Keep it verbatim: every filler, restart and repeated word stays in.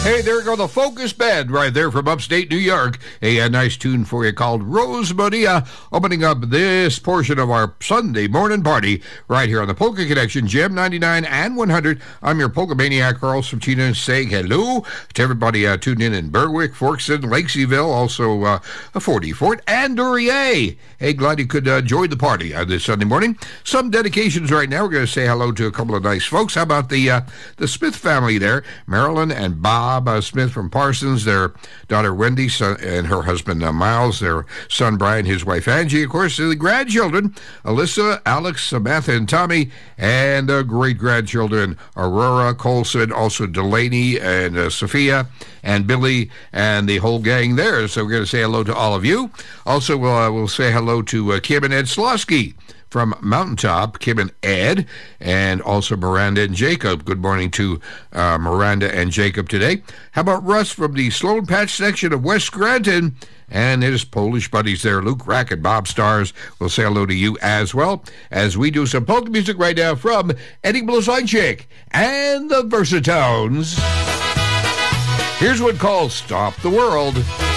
Hey, there go the Focus Band right there from upstate New York. A, a nice tune for you called Rose Maria, opening up this portion of our Sunday morning party right here on the Polka Connection, Gem ninety-nine and one hundred. I'm your Polka Maniac, Carl Subchina, saying hello to everybody uh, tuned in in Berwick, Forkston, Lakeseyville, also uh, forty Fort, and Duryea. Hey, glad you could uh, join the party uh, this Sunday morning. Some dedications right now. We're going to say hello to a couple of nice folks. How about the uh, the Smith family there, Marilyn and Bob uh, Smith from Parsons, their daughter Wendy son, and her husband uh, Miles, their son Brian, his wife Angie, of course, the grandchildren, Alyssa, Alex, Samantha, and Tommy, and uh, great-grandchildren, Aurora, Colson, also Delaney, and uh, Sophia, and Billy, and the whole gang there. So we're going to say hello to all of you. Also, we'll, uh, we'll say hello to uh, Kim and Ed Slosky from Mountaintop, Kim and Ed, and also Miranda and Jacob. Good morning to uh, Miranda and Jacob today. How about Russ from the Sloan Patch section of West Scranton? And his Polish buddies there, Luke Rack and Bob Stars. We'll say hello to you as well as we do some polka music right now from Eddie Blazonczyk and the Versatones. Here's one called Stop the World.